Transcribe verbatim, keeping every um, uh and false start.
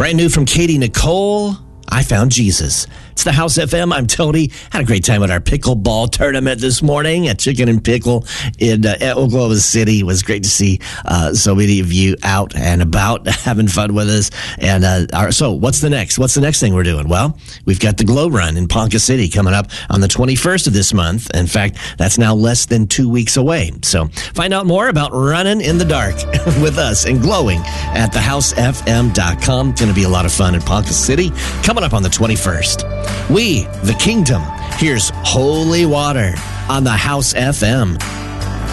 Brand new from Katie Nicole, I Found Jesus. It's the House F M. I'm Tony. Had a great time at our pickleball tournament this morning at Chicken and Pickle in uh, Oklahoma City. It was great to see uh, so many of you out and about having fun with us. And uh, our, so what's the next? What's the next thing we're doing? Well, we've got the Glow Run in Ponca City coming up on the twenty-first of this month. In fact, that's now less than two weeks away. So find out more about running in the dark with us and glowing at the house f m dot com. It's going to be a lot of fun in Ponca City coming up on the twenty-first. We, the Kingdom. Here's Holy Water on the House F M.